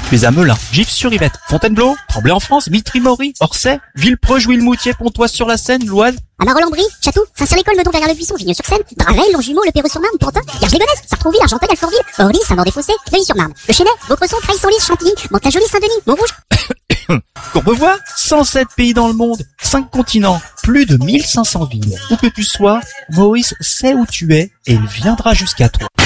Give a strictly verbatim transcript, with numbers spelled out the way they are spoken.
tu es à Melun, Gif-sur-Yvette, Fontainebleau, Tremblay en France, Mitry-Mory, Orsay, Villepreux, Jouy-le-Moutier, Pontoise-sur-la-Seine, Loise. À Marolles-en-Brie, Château, Saint-Cyr-l'École, Meudon, Verrières-le-Buisson, Vigneux-sur-Seine, Draveil, Longjumeau, Le Perreux-sur-Marne, Pantin, Garges-les-Gonesse, Sartrouville, Argenteuil, Alfortville, Orly, Saint-Maur-des-Fossés, Neuilly-sur-Marne, Le Chesnay, Vaucresson, Creil-Senlis, Chantilly, Mantes-la-Jolie, Saint-Denis, Montrouge. Courbevoie, cent sept pays dans le monde, cinq continents, plus de mille cinq cents villes. Où que tu sois, Maurice sait où tu es et il viendra jusqu'à toi.